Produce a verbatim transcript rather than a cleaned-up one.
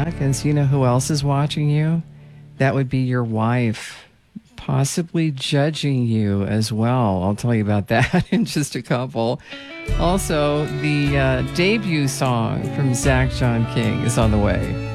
Because you know who else is watching you? That would be your wife, possibly judging you as well. I'll tell you about that in just a couple. Also, the uh, debut song from Zach John King is on the way.